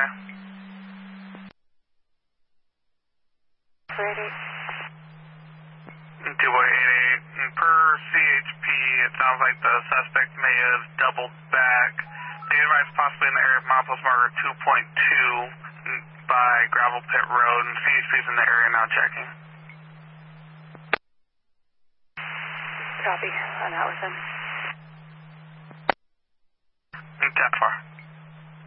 area. Ready. 288. Per CHP, it sounds like the suspect may have doubled back. They advised possibly in the area of milepost marker 2.2 by Gravel Pit Road, and CHP's in the area now checking. Copy. I'm out with him. That far.